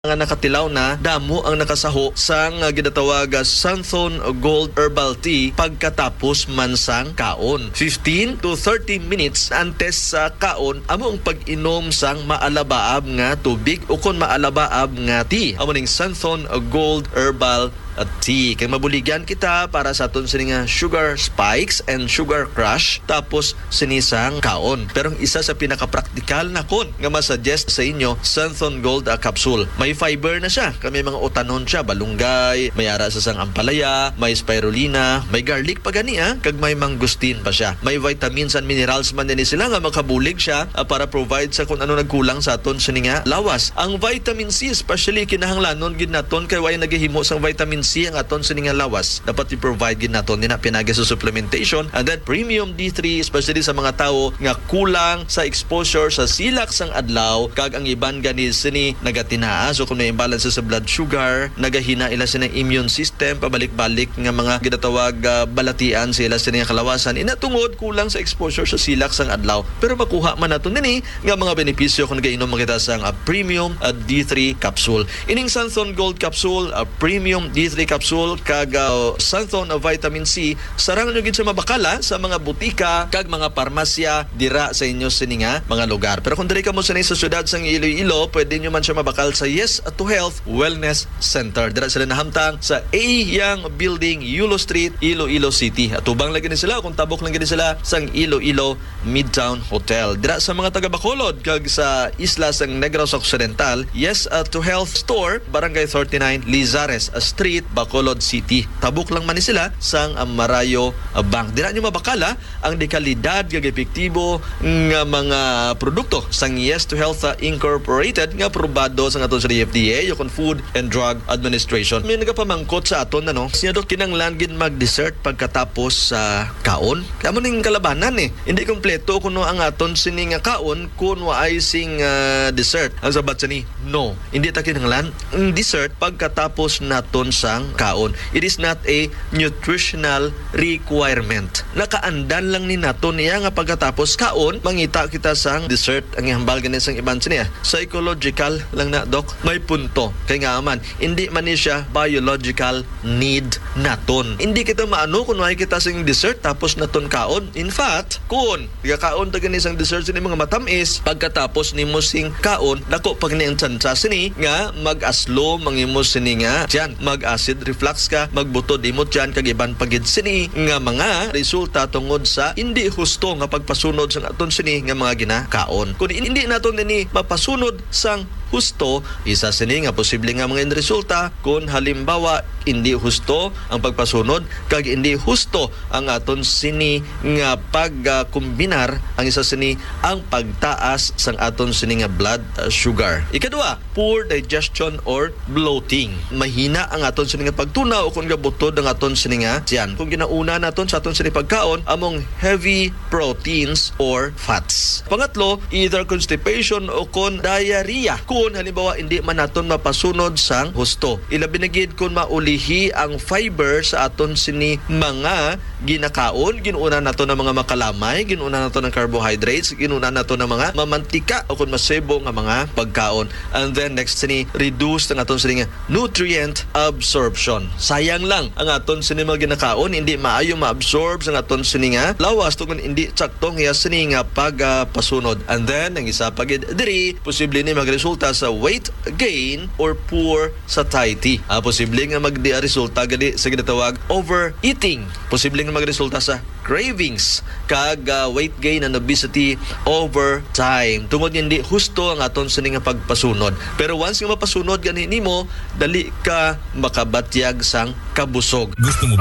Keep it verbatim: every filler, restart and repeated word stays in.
nga nakatilaw na damo ang nakasaho sang uh, ginatawag uh, Santhon Gold Herbal Tea pagkatapos mansang kaon. fifteen to thirty minutes antes sa kaon amo ang pag-inom sang maalabaab nga tubig o kon maalabaab nga tea. Amo ning Santhon Gold Herbal at tea. Kaya mabuligan kita para sa aton sini nga sugar spikes and sugar crush tapos sinisang kaon. Pero ang isa sa pinaka-praktikal na kon nga masuggest sa inyo, Santhon Gold uh, capsule. May fiber na siya. Kami mga utanon siya, balunggay, may ara sa sang ampalaya, may spirulina, may garlic pa gani ah, kag may mangustin pa siya. May vitamins and minerals man din sila nga makabulig siya uh, para provide sa kung ano nagkulang sa aton sini nga lawas. Ang vitamin C especially kinahanglanon gid naton kay way nagahimo sang vitamin C ang aton sa nga lawas. Dapat i-provide gid naton nina pinagi sa supplementation. And then premium D three especially sa mga tao nga kulang sa exposure sa silak sang adlaw kag ang iban gani sini nagatinaa. So kung may imbalance sa blood sugar, nagahina ila sa immune system, pabalik-balik nga mga ginatawag uh, balatian sila sa nga kalawasan. Inatungod kulang sa exposure sa silak sang adlaw. Pero makuha man naton nini nga mga benepisyo kung nagainom makita sang uh, premium uh, D three capsule. Ining Santhon Gold capsule, uh, premium D three capsule kag uh, Santhon uh, vitamin C sarang nyo gid sa mabakala sa mga butika kag mga parmasya dira sa inyo sini nga mga lugar. Pero kung diri ka mo sa syudad sang Iloilo, pwede nyo man siya mabakal sa Yes to Health Wellness Center. Dira sila nahamtang sa A Yang Building, Yulo Street, Iloilo City. At ubang lagi ni sila kung tabok lang gid sila sang Iloilo Midtown Hotel. Dira sa mga taga Bacolod kag sa isla sang Negros Occidental, Yes uh, to Health Store, Barangay thirty-nine, Lizares uh, Street, Bacolod City. Tabuk lang man ni sila sang uh, Marayo uh, Bank. Dira nyo mabakala ang dekalidad kag epektibo nga mga produkto sang Yes to Health uh, Incorporated nga probado sa aton sa F D A, yung Food and Drug Administration. May nagapamangkot sa aton ano, siya do kinanglan gid mag-dessert pagkatapos sa uh, kaon. Kamo ning kalabanan eh. Hindi kompleto kuno ang aton sini nga kaon kun waay sing uh, dessert. Ang sabat sini, no. Hindi ta kinanglan ang dessert pagkatapos naton sang kaon. It is not a nutritional requirement. Nakaandan lang ni naton niya nga pagkatapos kaon mangita kita sang dessert. Ang ihambal ganin sang iban sini ah. Psychological lang na dok. May punto. Kaya nga man, hindi man ni siya biological need naton. Hindi kita maano kung why kita sang dessert tapos naton kaon. In fact, kung kaon ta gani sang dessert sini mga matamis pagkatapos nimo sing kaon, dako pag ni ang tsansa sini nga mag-aslo mangimo sini nga diyan mag-acid reflux ka, magbutod imot diyan kag iban pagid sini nga mga resulta tungod sa hindi husto nga pagpasunod sang aton sini nga mga ginakaon. Kung hindi naton nini mapasunod sang husto, isa sini nga posible nga mga resulta kung halimbawa hindi husto ang pagpasunod kag hindi husto ang aton sini nga pagkombinar uh, ang isa sini ang pagtaas sang aton sini nga blood uh, sugar. Ikadua, poor digestion or bloating. Mahina ang aton sini nga pagtunaw o kung gabutod ang aton sini nga tiyan. Kung ginauna naton sa aton sini pagkaon among heavy proteins or fats. Pangatlo, either constipation o kon diarrhea. Kung halimbawa hindi man naton mapasunod sang husto. Ilabi na gid kung maulihi ang fiber sa aton sini mga ginakaon, ginuuna nato ng mga makalamay, ginuuna nato ng carbohydrates, ginuuna nato ng mga mamantika o kung masebo nga mga pagkaon. And then next sini reduce ang aton sini nga nutrient absorption. Sayang lang ang aton sini mga ginakaon hindi maayo ma-absorb sa aton sini nga lawas tungod hindi saktong hiya sini nga pagpasunod. Uh, And then ang isa pagid diri posible ni magresulta sa weight gain or poor satiety. Ah, posible nga magdi-resulta gali sa ginatawag overeating. Posible nga magresulta sa cravings kag uh, weight gain and obesity over time. Tungod hindi husto ang aton sini nga pagpasunod. Pero once nga mapasunod gani nimo, dali ka makabatyag sang kabusog. Gusto mo